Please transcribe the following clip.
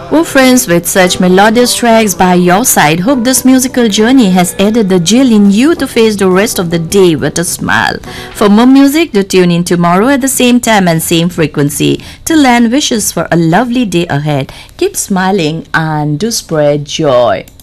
Oh, friends, with such melodious tracks by your side, hope this musical journey has added the gel in you to face the rest of the day with a smile. For more music, do tune in tomorrow at the same time and same frequency. Till then, wishes for a lovely day ahead. Keep smiling and do spread joy.